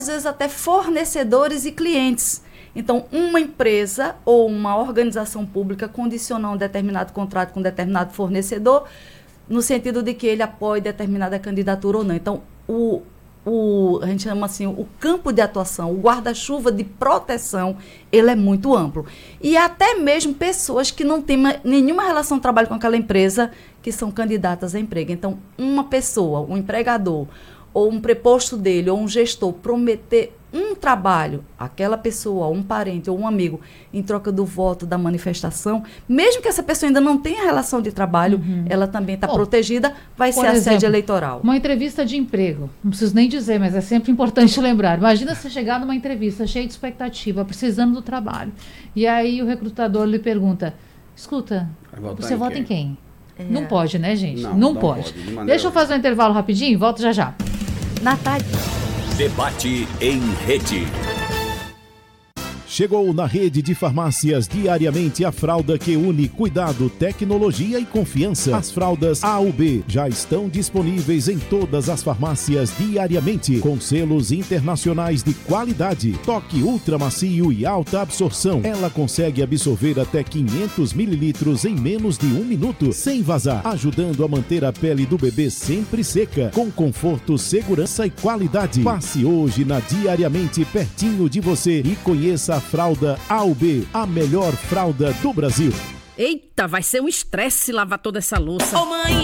às vezes até fornecedores e clientes. Então, uma empresa ou uma organização pública condicionar um determinado contrato com um determinado fornecedor, no sentido de que ele apoie determinada candidatura ou não. Então, a gente chama assim, o campo de atuação, o guarda-chuva de proteção, ele é muito amplo. E até mesmo pessoas que não têm nenhuma relação de trabalho com aquela empresa, que são candidatas a emprego. Então, uma pessoa, um empregador, ou um preposto dele, ou um gestor, prometer um trabalho, aquela pessoa, um parente ou um amigo, em troca do voto, da manifestação, mesmo que essa pessoa ainda não tenha relação de trabalho, ela também está protegida, vai ser assédio eleitoral. Uma entrevista de emprego, não preciso nem dizer, mas é sempre importante lembrar. Imagina você chegar numa entrevista cheia de expectativa, precisando do trabalho, e aí o recrutador lhe pergunta, escuta, você vota em quem? Não pode, né, gente? Não pode. Deixa eu fazer um intervalo rapidinho, volto já já. Natália. Debate em rede. Chegou na rede de farmácias diariamente a fralda que une cuidado, tecnologia e confiança. As fraldas A/B já estão disponíveis em todas as farmácias diariamente, com selos internacionais de qualidade, toque ultra macio e alta absorção. Ela consegue absorver até 500 mililitros em menos de 1 minuto, sem vazar, ajudando a manter a pele do bebê sempre seca, com conforto, segurança e qualidade. Passe hoje na Diariamente pertinho de você e conheça a fralda A/B, a melhor fralda do Brasil. Eita, vai ser um estresse lavar toda essa louça. Ô, mãe.